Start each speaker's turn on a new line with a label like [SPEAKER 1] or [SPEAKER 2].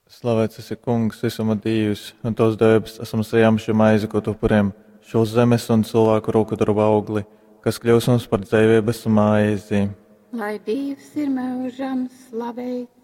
[SPEAKER 1] Slavēts esi Kungs, visuma Dievs, un tos debes esam saņēmuši maizi, ko tu parem, šo zemes un cilvēku roku darba augli, kas kļūs mums par dzīvības maizi.
[SPEAKER 2] Lai Dievs ir mūžam slavēts.